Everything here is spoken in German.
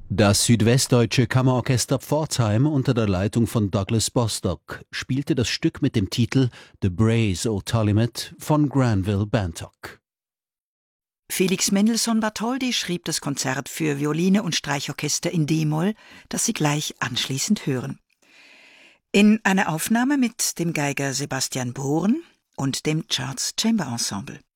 Das Südwestdeutsche Kammerorchester Pforzheim unter der Leitung von Douglas Bostock spielte das Stück mit dem Titel The Brace O'Tolimet von Granville Bantock. Felix Mendelssohn Bartholdy schrieb das Konzert für Violine und Streichorchester in d-Moll, das Sie gleich anschließend hören. In einer Aufnahme mit dem Geiger Sebastian Bohren und dem Charles Chamber Ensemble.